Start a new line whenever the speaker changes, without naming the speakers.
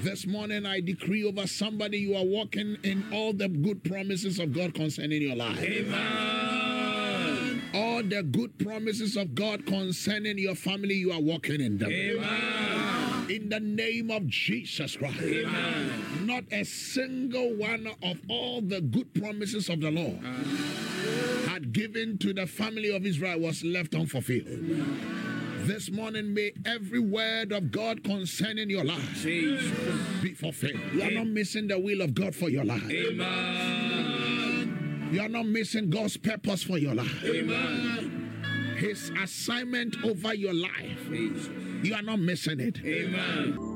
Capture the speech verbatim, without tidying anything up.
This morning I decree over somebody, you are walking in all the good promises of God concerning your life.
Amen.
All the good promises of God concerning your family, you are walking in them.
Amen.
In the name of Jesus Christ.
Amen.
Not a single one of all the good promises of the Lord had given to the family of Israel was left unfulfilled. Amen. This morning, may every word of God concerning your life Jesus. be fulfilled. You are not missing the will of God for your life.
Amen.
You are not missing God's purpose for your life.
Amen.
His assignment over your life.
Jesus.
You are not missing it.
Amen.